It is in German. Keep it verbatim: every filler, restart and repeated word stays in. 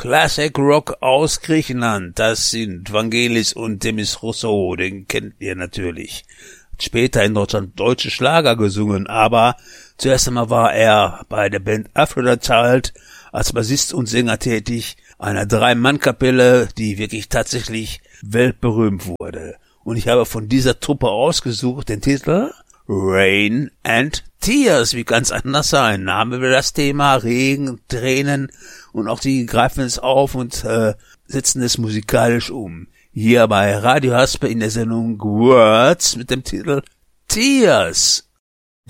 Classic Rock aus Griechenland. Das sind Vangelis und Demis Rousseau, den kennt ihr natürlich. Hat später in Deutschland deutsche Schlager gesungen, aber zuerst einmal war er bei der Band Aphrodite als Bassist und Sänger tätig, einer Drei-Mann-Kapelle, die wirklich tatsächlich weltberühmt wurde. Und ich habe von dieser Truppe ausgesucht den Titel Rain and Tears, wie kann's anders sein? Da haben wir das Thema Regen, Tränen und auch die greifen es auf und äh, setzen es musikalisch um. Hier bei Radio Haspe in der Sendung Words mit dem Titel Tears.